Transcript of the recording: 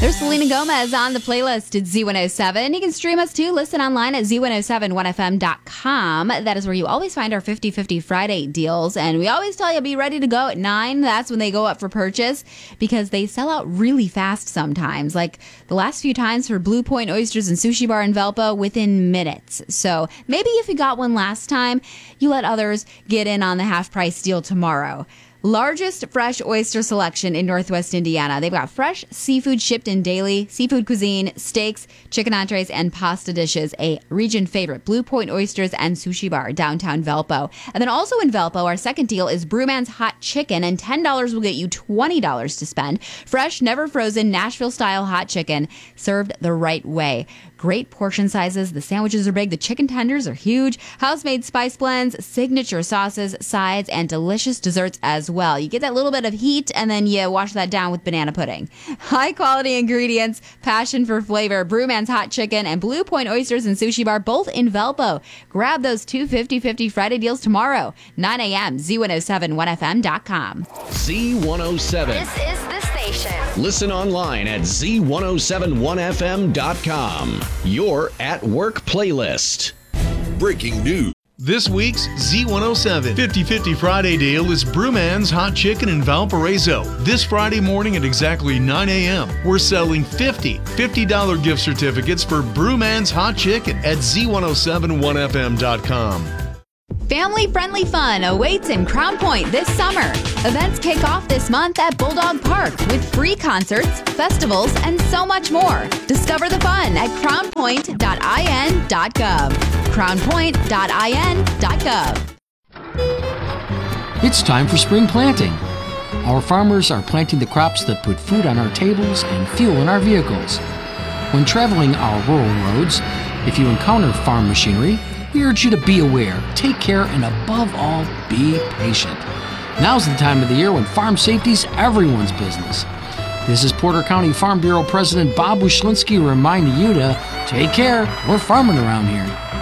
There's Selena Gomez on the playlist at Z107. You can stream us too. Listen online at Z1071FM.com. That is where you always find our 50/50 Friday deals. And we always tell you be ready to go at 9. That's when they go up for purchase because they sell out really fast sometimes. Like the last few times for Blue Point Oysters and Sushi Bar in Valpo within minutes. So maybe if you got one last time, you let others get in on the half price deal tomorrow. Largest fresh oyster selection in Northwest Indiana. They've got fresh seafood shipped in daily, seafood cuisine, steaks, chicken entrees, and pasta dishes. A region favorite, Blue Point Oysters and Sushi Bar, downtown Valpo. And then also in Valpo, our second deal is Brewman's Hot Chicken, and $10 will get you $20 to spend. Fresh, never frozen, Nashville-style hot chicken served the right way. Great portion sizes. The sandwiches are big. The chicken tenders are huge. House-made spice blends, signature sauces, sides, and delicious desserts as well. You get that little bit of heat, and then you wash that down with banana pudding. High-quality ingredients, passion for flavor. Brewman's Hot Chicken and Blue Point Oysters and Sushi Bar, both in Valpo. Grab those 2 50/50 Friday deals tomorrow, 9 a.m., Z1071FM.com. Z107. This is the station. Listen online at Z1071FM.com. Your at work playlist. Breaking news. This week's Z107 50/50 Friday deal is Brewman's Hot Chicken in Valparaiso. This Friday morning at exactly 9 a.m., we're selling $50 gift certificates for Brewman's Hot Chicken at Z1071FM.com. Family-friendly fun awaits in Crown Point this summer. Events kick off this month at Bulldog Park with free concerts, festivals, and so much more. Discover the fun at crownpoint.in.gov. crownpoint.in.gov. It's time for spring planting. Our farmers are planting the crops that put food on our tables and fuel in our vehicles. When traveling our rural roads, if you encounter farm machinery, we urge you to be aware, take care, and above all, be patient. Now's the time of the year when farm safety's everyone's business. This is Porter County Farm Bureau President Bob Wyszynski reminding you to take care. We're farming around here.